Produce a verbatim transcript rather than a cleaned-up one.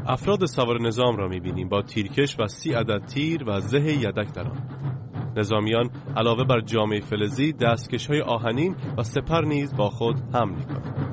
افراد سوار نظام را می‌بینیم با تیرکش و سی عدد تیر و زه یدک در آن. نظامیان علاوه بر جامه فلزی، دستکش‌های آهنین و سپر نیز با خود حمل می‌کنند.